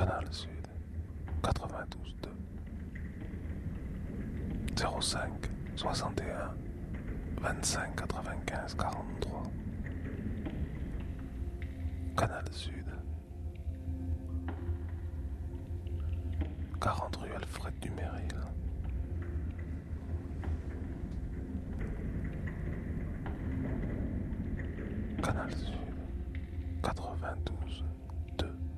Canal Sud, 92.2, 05 61 25 95 43. Canal Sud, 40 rue Alfred Duméril. Canal Sud.